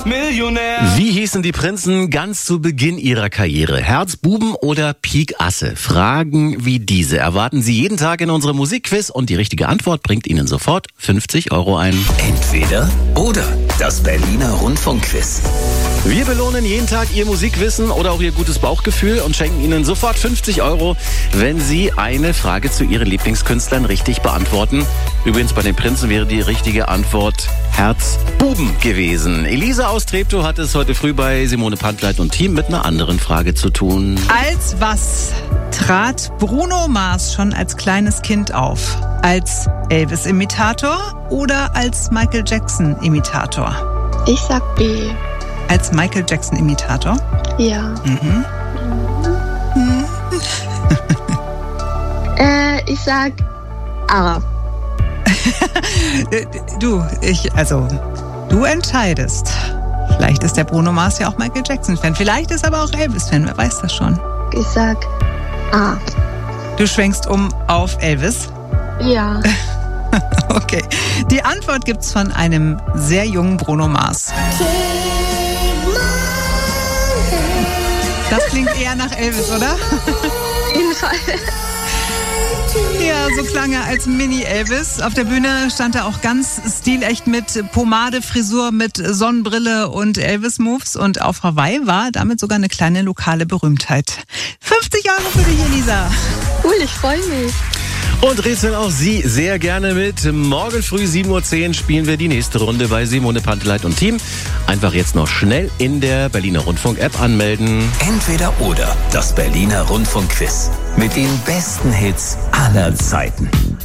Millionär. Wie hießen die Prinzen ganz zu Beginn ihrer Karriere? Herzbuben oder Pik Asse? Fragen wie diese erwarten Sie jeden Tag in unserem Musikquiz und die richtige Antwort bringt Ihnen sofort 50 € ein. Entweder oder. Das Berliner Rundfunkquiz. Wir belohnen jeden Tag Ihr Musikwissen oder auch Ihr gutes Bauchgefühl und schenken Ihnen sofort 50 €, wenn Sie eine Frage zu Ihren Lieblingskünstlern richtig beantworten. Übrigens bei den Prinzen wäre die richtige Antwort Herzbuben gewesen. Elisa aus Treptow hat es heute früh bei Simone Panteleit und Team mit einer anderen Frage zu tun. Als was trat Bruno Mars schon als kleines Kind auf? Als Elvis-Imitator oder als Michael Jackson-Imitator? Ich sag B. Als Michael Jackson-Imitator? Ja. Ich sag A. Du entscheidest. Vielleicht ist der Bruno Mars ja auch Michael Jackson-Fan. Vielleicht ist aber auch Elvis-Fan, wer weiß das schon. Ich sag A. Du schwenkst um auf Elvis? Ja. Okay. Die Antwort gibt's von einem sehr jungen Bruno Mars. Das klingt eher nach Elvis, oder? Auf jeden Fall. Ja, so klang er als Mini-Elvis. Auf der Bühne stand er auch ganz stilecht mit Pomade, Frisur, mit Sonnenbrille und Elvis-Moves. Und auf Hawaii war damit sogar eine kleine lokale Berühmtheit. 50 € für dich, Elisa. Cool, ich freue mich. Und rätseln auch Sie sehr gerne mit. Morgen früh 7:10 Uhr spielen wir die nächste Runde bei Simone Panteleit und Team. Einfach jetzt noch schnell in der Berliner Rundfunk-App anmelden. Entweder oder. Das Berliner Rundfunkquiz. Mit den besten Hits aller Zeiten.